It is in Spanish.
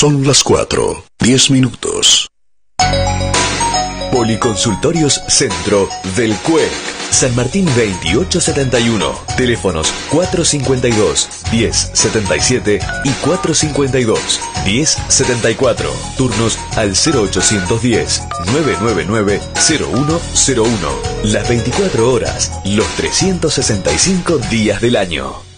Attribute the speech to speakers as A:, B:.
A: Son las 4:10.
B: Policonsultorios Centro del CUEC. San Martín 2871. Teléfonos 452-1077 y 452-1074. Turnos al 0810-999-0101. Las 24 horas, los 365 días del año.